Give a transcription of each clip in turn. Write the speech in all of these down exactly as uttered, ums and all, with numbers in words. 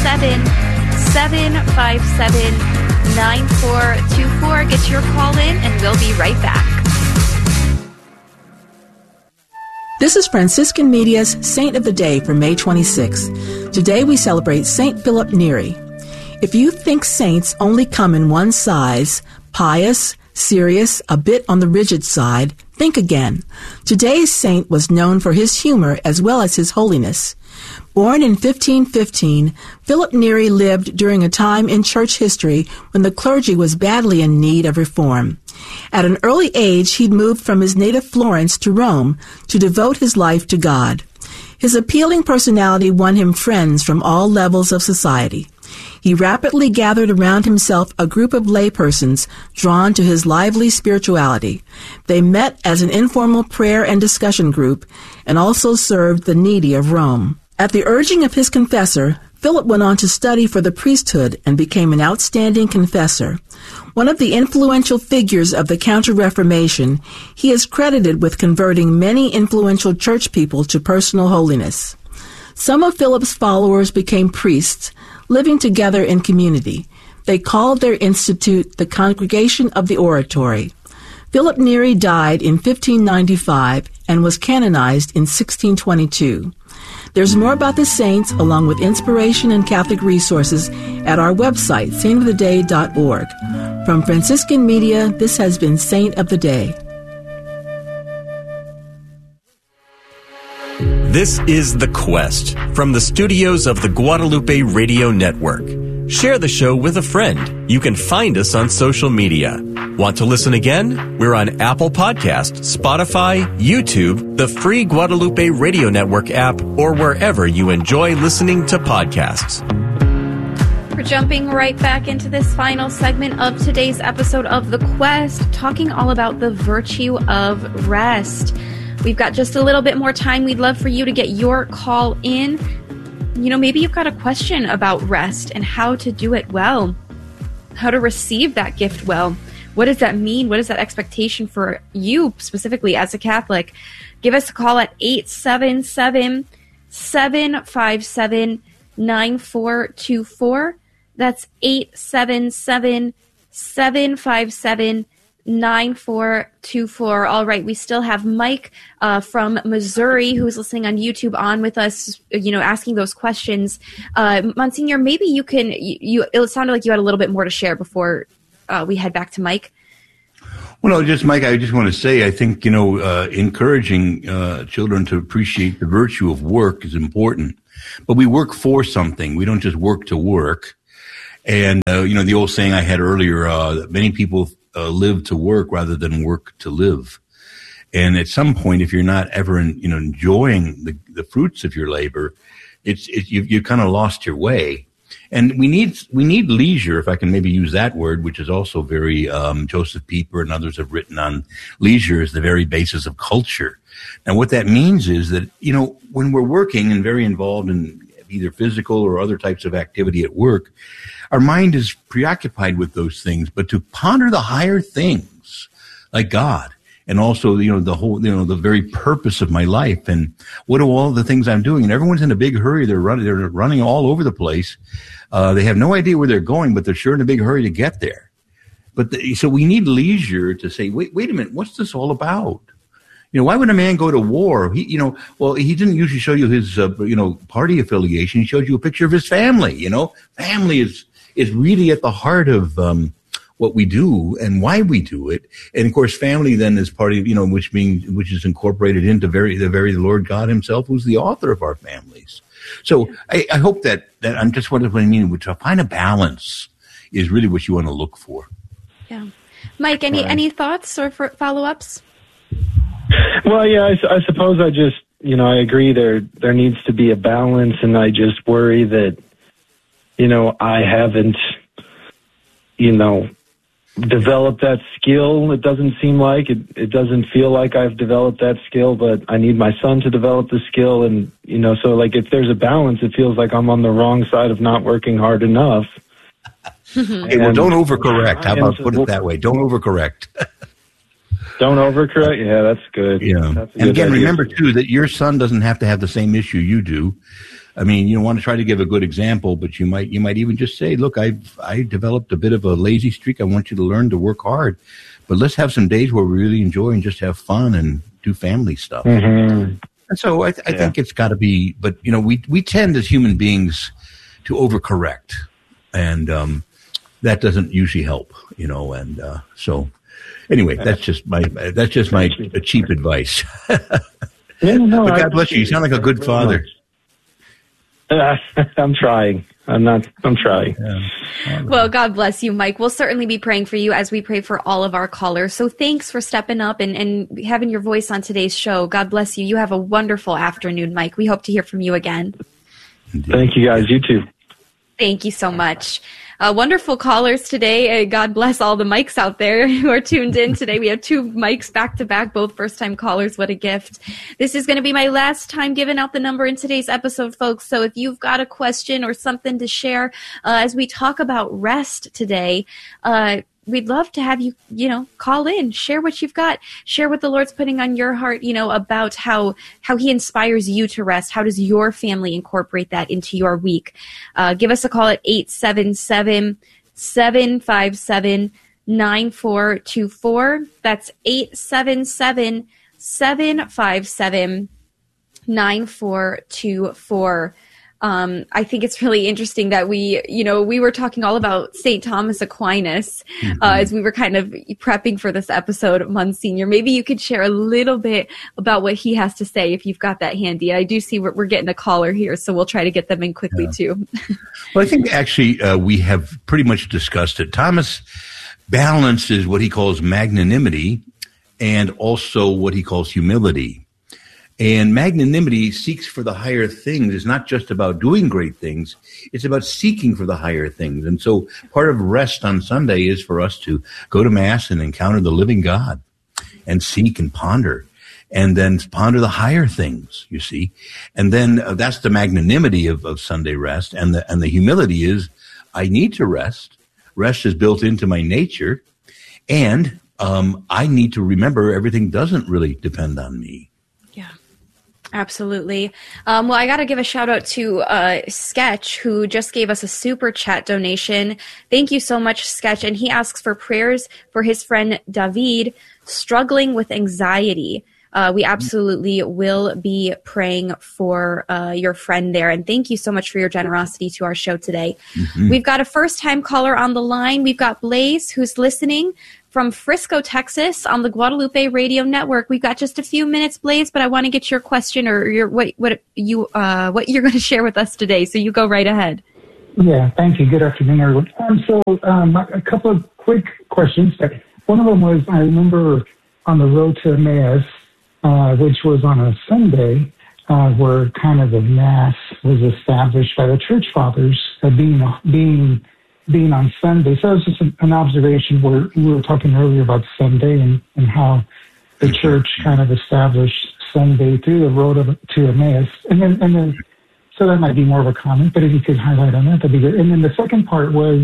seven, seven five seven, nine four two four. Get your call in and we'll be right back. This is Franciscan Media's Saint of the Day for May twenty-sixth. Today we celebrate Saint Philip Neri. If you think saints only come in one size, pious, serious, a bit on the rigid side, think again. Today's saint was known for his humor as well as his holiness. Born in fifteen fifteen, Philip Neri lived during a time in church history when the clergy was badly in need of reform. At an early age, he'd moved from his native Florence to Rome to devote his life to God. His appealing personality won him friends from all levels of society. He rapidly gathered around himself a group of laypersons drawn to his lively spirituality. They met as an informal prayer and discussion group and also served the needy of Rome. At the urging of his confessor, Philip went on to study for the priesthood and became an outstanding confessor. One of the influential figures of the Counter-Reformation, he is credited with converting many influential church people to personal holiness. Some of Philip's followers became priests, living together in community. They called their institute the Congregation of the Oratory. Philip Neri died in fifteen ninety-five and was canonized in sixteen twenty-two. There's more about the saints, along with inspiration and Catholic resources, at our website, saint of the day dot org. From Franciscan Media, this has been Saint of the Day. This is The Quest from the studios of the Guadalupe Radio Network. Share the show with a friend. You can find us on social media. Want to listen again? We're on Apple Podcasts, Spotify, YouTube, the free Guadalupe Radio Network app, or wherever you enjoy listening to podcasts. We're jumping right back into this final segment of today's episode of The Quest, talking all about the virtue of rest. We've got just a little bit more time. We'd love for you to get your call in. You know, maybe you've got a question about rest and how to do it well, how to receive that gift well. What does that mean? What is that expectation for you specifically as a Catholic? Give us a call at eight seven seven, seven five seven, nine four two four. That's eight seven seven, seven five seven, nine four two four. All right, we still have Mike uh, from Missouri who's listening on YouTube on with us, you know, asking those questions. Uh, Monsignor, maybe you can, you, you, it sounded like you had a little bit more to share before uh, we head back to Mike. Well, no, just Mike, I just want to say, I think, you know, uh, encouraging uh, children to appreciate the virtue of work is important. But we work for something. We don't just work to work. And, uh, you know, the old saying I had earlier, uh, that many people uh, live to work rather than work to live. And at some point, if you're not ever, in, you know, enjoying the, the fruits of your labor, it's, it, you, you kind of lost your way. And we need, we need leisure, if I can maybe use that word, which is also very, um, Joseph Pieper and others have written on leisure as the very basis of culture. And what that means is that, you know, when we're working and very involved in either physical or other types of activity at work, our mind is preoccupied with those things, but to ponder the higher things like God and also, you know, the whole, you know, the very purpose of my life and what are all the things I'm doing? And everyone's in a big hurry. They're running, they're running all over the place. Uh, they have no idea where they're going, but they're sure in a big hurry to get there. But the, so we need leisure to say, wait, wait a minute, what's this all about? You know, why would a man go to war? He, you know, well, he didn't usually show you his, uh, you know, party affiliation. He showed you a picture of his family. You know, family is is really at the heart of um, what we do and why we do it. And of course, family then is part of, you know, which means which is incorporated into very the very Lord God Himself, who's the author of our families. So I, I hope that that I'm just what I mean. To find a balance is really what you want to look for. Yeah, Mike. Any Right. any thoughts or follow ups? Well, yeah, I, I suppose I just, you know, I agree there there needs to be a balance, and I just worry that, you know, I haven't, you know, developed that skill. It doesn't seem like, it, it doesn't feel like I've developed that skill, but I need my son to develop the skill, and, you know, so, like, if there's a balance, it feels like I'm on the wrong side of not working hard enough. Hey, well, don't overcorrect. How about put it that way? Don't overcorrect. Don't overcorrect? Yeah, that's good. Yeah. That's a And good again, idea. remember, too, that your son doesn't have to have the same issue you do. I mean, you want to try to give a good example, but you might you might even just say, look, I've I developed a bit of a lazy streak. I want you to learn to work hard, but let's have some days where we really enjoy and just have fun and do family stuff. Mm-hmm. And so I, th- I yeah. think it's got to be, but you know, we we tend as human beings to overcorrect, and um, that doesn't usually help, you know. And uh, so, anyway, that's just my that's just my cheap advice. Yeah, no, but God I bless you. You sound like a good father. Uh, I'm trying. I'm not. I'm trying. Yeah. Well, God bless you, Mike. We'll certainly be praying for you as we pray for all of our callers. So thanks for stepping up and, and having your voice on today's show. God bless you. You have a wonderful afternoon, Mike. We hope to hear from you again. Indeed. Thank you, guys. You too. Thank you so much. Uh, wonderful callers today. Uh, God bless all the mics out there who are tuned in today. We have two mics back to back, both first-time callers. What a gift. This is going to be my last time giving out the number in today's episode, folks. So if you've got a question or something to share uh, as we talk about rest today, uh, we'd love to have you, you know, call in, share what you've got, share what the Lord's putting on your heart, you know, about how, how he inspires you to rest. How does your family incorporate that into your week? Uh, give us a call at eight seven seven, seven five seven, nine four two four. That's eight seven seven, seven five seven, nine four two four. Um, I think it's really interesting that we, you know, we were talking all about Saint Thomas Aquinas mm-hmm. uh, as we were kind of prepping for this episode, Monsignor. Maybe you could share a little bit about what he has to say if you've got that handy. I do see we're, we're getting a caller here, so we'll try to get them in quickly yeah. too. Well, I think actually uh, we have pretty much discussed it. Thomas balances what he calls magnanimity and also what he calls humility. And magnanimity seeks for the higher things. It's not just about doing great things. It's about seeking for the higher things. And so part of rest on Sunday is for us to go to Mass and encounter the living God and seek and ponder and then ponder the higher things, you see. And then uh, that's the magnanimity of, of Sunday rest. And the, and the humility is I need to rest. Rest is built into my nature. And um, I need to remember everything doesn't really depend on me. Absolutely. Um, well, I got to give a shout out to uh, Sketch, who just gave us a super chat donation. Thank you so much, Sketch. And he asks for prayers for his friend David struggling with anxiety. Uh, we absolutely will be praying for uh, your friend there. And thank you so much for your generosity to our show today. Mm-hmm. We've got a first-time caller on the line. We've got Blaze, who's listening from Frisco, Texas, on the Guadalupe Radio Network. We've got just a few minutes, Blaze, but I want to get your question or your what what you uh, what you're going to share with us today. So you go right ahead. Yeah, thank you. Good afternoon, everyone. Um, so um, a couple of quick questions. One of them was I remember on the road to Emmaus, uh, which was on a Sunday, uh, where kind of the Mass was established by the Church Fathers, uh, being being. being on Sunday. So it was just an observation where we were talking earlier about Sunday and, and how the church kind of established Sunday through the road of, to Emmaus. And then, and then, so that might be more of a comment, but if you could highlight on that, that'd be good. And then the second part was,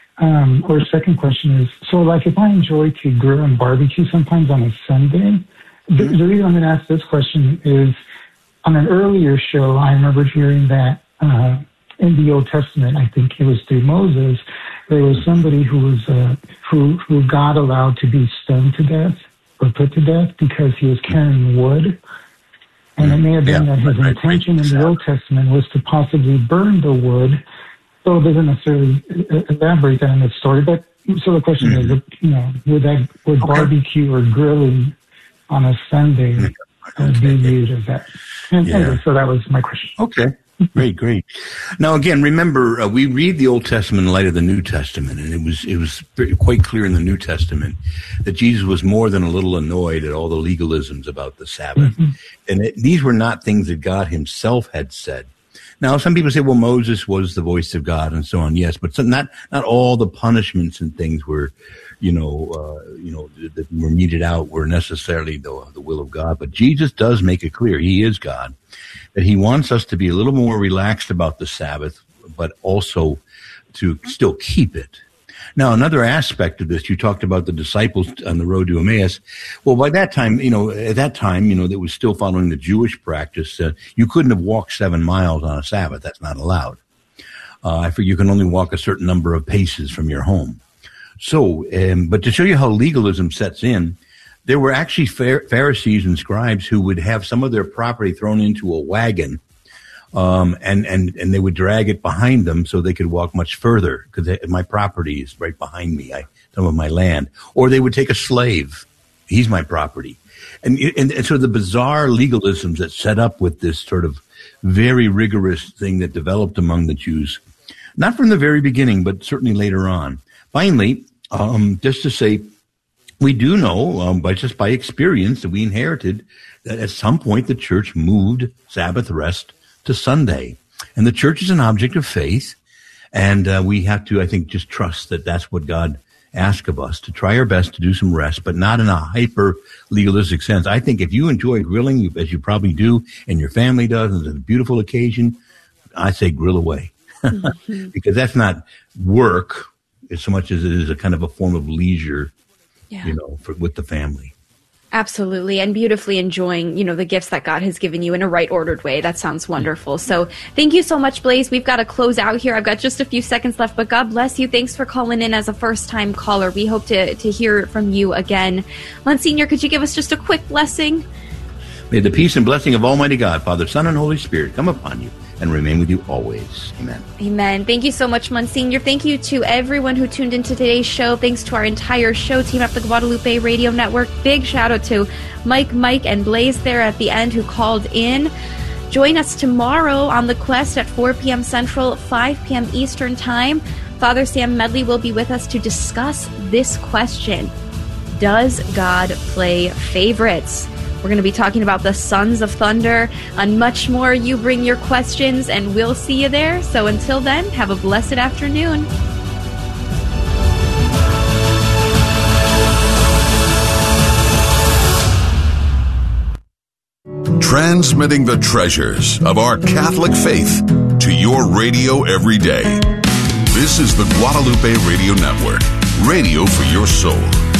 um, or second question is, so like if I enjoy to grill and barbecue sometimes on a Sunday, the, the reason I'm going to ask this question is on an earlier show, I remember hearing that, uh, in the Old Testament, I think it was through Moses, there was somebody who was uh, who who God allowed to be stoned to death or put to death because he was carrying wood. And it may have been yeah, that his right, intention right, in the Old Testament was to possibly burn the wood, though it doesn't necessarily elaborate that in the story. But so the question mm-hmm. is, you know, would that would okay. barbecue or grilling on a Sunday uh, be viewed as that? And yeah. anyway, so that was my question. Okay. Great, great. Now, again, remember, uh, we read the Old Testament in light of the New Testament, and it was it was quite clear in the New Testament that Jesus was more than a little annoyed at all the legalisms about the Sabbath. Mm-hmm. And it, these were not things that God himself had said. Now, some people say, well, Moses was the voice of God and so on. Yes, but so not not all the punishments and things were, you know, uh, you know, that were meted out were necessarily the, the will of God. But Jesus does make it clear he is God, that he wants us to be a little more relaxed about the Sabbath, but also to still keep it. Now, another aspect of this, you talked about the disciples on the road to Emmaus. Well, by that time, you know, at that time, you know, that was still following the Jewish practice. Uh, you couldn't have walked seven miles on a Sabbath. That's not allowed. Uh, I figure you can only walk a certain number of paces from your home. So, um, but to show you how legalism sets in, there were actually Pharisees and scribes who would have some of their property thrown into a wagon, um, and, and, and they would drag it behind them so they could walk much further, because my property is right behind me, I, some of my land. Or they would take a slave. He's my property. And, and, and so the bizarre legalisms that set up with this sort of very rigorous thing that developed among the Jews, not from the very beginning, but certainly later on. Finally, um, just to say, we do know, um, by just by experience, that we inherited that at some point the church moved Sabbath rest to Sunday. And the church is an object of faith, and uh, we have to, I think, just trust that that's what God asks of us, to try our best to do some rest, but not in a hyper-legalistic sense. I think if you enjoy grilling, as you probably do, and your family does, and it's a beautiful occasion, I say grill away. Mm-hmm. Because that's not work as so much as it is a kind of a form of leisure, yeah. you know, for, with the family. Absolutely. And beautifully enjoying, you know, the gifts that God has given you in a right ordered way. That sounds wonderful. So thank you so much, Blaze. We've got to close out here. I've got just a few seconds left, but God bless you. Thanks for calling in as a first time caller. We hope to, to hear from you again. Monsignor, could you give us just a quick blessing? May the peace and blessing of Almighty God, Father, Son, and Holy Spirit come upon you and remain with you always. Amen. Amen. Thank you so much, Monsignor. Thank you to everyone who tuned into today's show. Thanks to our entire show team at the Guadalupe Radio Network. Big shout out to Mike, Mike, and Blaze there at the end who called in. Join us tomorrow on The Quest at four p.m. Central, five p.m. Eastern Time. Father Sam Medley will be with us to discuss this question. Does God play favorites? We're going to be talking about the Sons of Thunder and much more. You bring your questions and we'll see you there. So until then, have a blessed afternoon. Transmitting the treasures of our Catholic faith to your radio every day. This is the Guadalupe Radio Network, radio for your soul.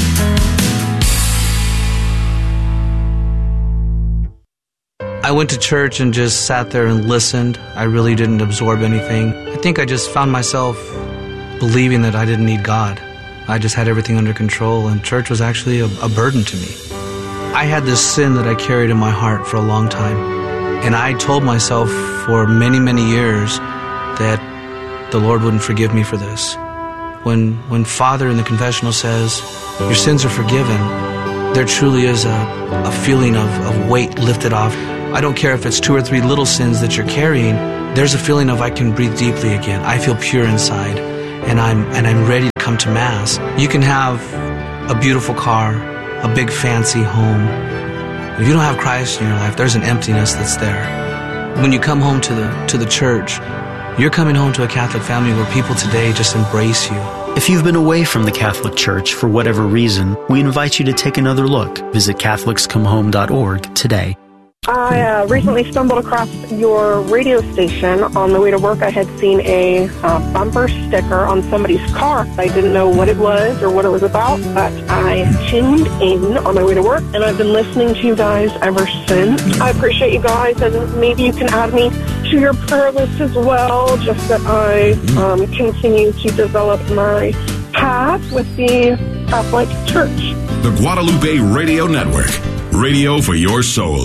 I went to church and just sat there and listened. I really didn't absorb anything. I think I just found myself believing that I didn't need God. I just had everything under control, and church was actually a, a burden to me. I had this sin that I carried in my heart for a long time, and I told myself for many, many years that the Lord wouldn't forgive me for this. When, when Father in the confessional says, your sins are forgiven, there truly is a, a feeling of, of weight lifted off. I don't care if it's two or three little sins that you're carrying. There's a feeling of I can breathe deeply again. I feel pure inside, and I'm and I'm ready to come to Mass. You can have a beautiful car, a big fancy home. If you don't have Christ in your life, there's an emptiness that's there. When you come home to the to the church, you're coming home to a Catholic family where people today just embrace you. If you've been away from the Catholic Church for whatever reason, we invite you to take another look. Visit Catholics Come Home dot org today. I uh, recently stumbled across your radio station. On the way to work, I had seen a uh, bumper sticker on somebody's car. I didn't know what it was or what it was about, but I tuned in on my way to work, and I've been listening to you guys ever since. I appreciate you guys, and maybe you can add me to your prayer list as well, just that I um, continue to develop my path with the Catholic Church. The Guadalupe Radio Network, radio for your soul.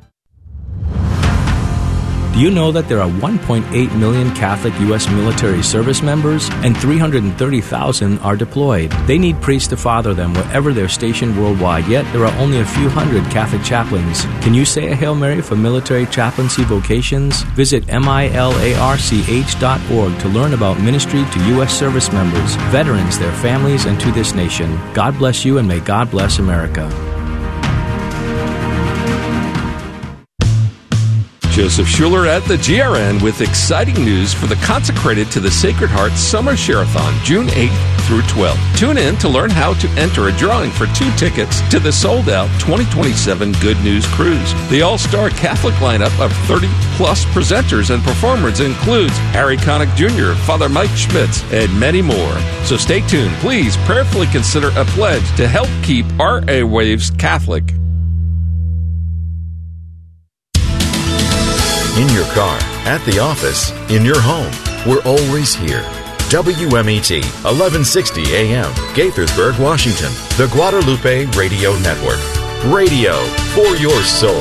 Do you know that there are one point eight million Catholic U S military service members and three hundred thirty thousand are deployed? They need priests to father them wherever they're stationed worldwide, yet there are only a few hundred Catholic chaplains. Can you say a Hail Mary for military chaplaincy vocations? Visit milarch dot org to learn about ministry to U S service members, veterans, their families, and to this nation. God bless you, and may God bless America. Joseph Schuler at the G R N with exciting news for the Consecrated to the Sacred Heart Summer Share-a-thon, June eighth through twelfth. Tune in to learn how to enter a drawing for two tickets to the sold-out twenty twenty-seven Good News Cruise. The all-star Catholic lineup of thirty-plus presenters and performers includes Harry Connick Junior, Father Mike Schmitz, and many more. So stay tuned. Please prayerfully consider a pledge to help keep our airwaves Catholic. In your car, at the office, in your home, we're always here. W M E T, eleven sixty A M, Gaithersburg, Washington, the Guadalupe Radio Network. Radio for your soul.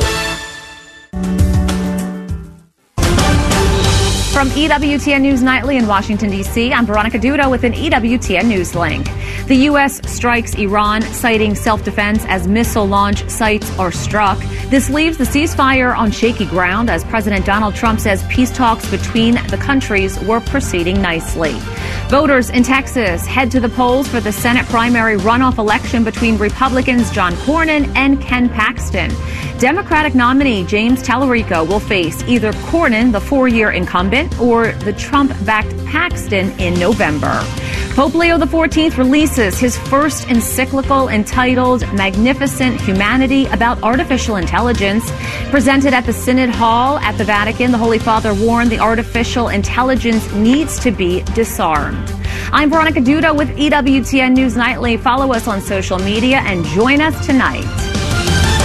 From E W T N News Nightly in Washington, D C, I'm Veronica Duda with an E W T N News link. The U S strikes Iran, citing self-defense as missile launch sites are struck. This leaves the ceasefire on shaky ground as President Donald Trump says peace talks between the countries were proceeding nicely. Voters in Texas head to the polls for the Senate primary runoff election between Republicans John Cornyn and Ken Paxton. Democratic nominee James Tallarico will face either Cornyn, the four-year incumbent, or the Trump-backed Paxton in November. Pope Leo the fourteenth releases his first encyclical entitled Magnificent Humanity about artificial intelligence. Presented at the Synod Hall at the Vatican, the Holy Father warned the artificial intelligence needs to be disarmed. I'm Veronica Duda with E W T N News Nightly. Follow us on social media and join us tonight.